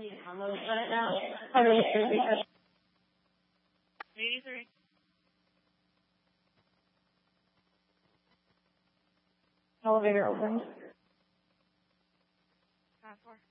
Almost on it now. 83. Elevator open. 4.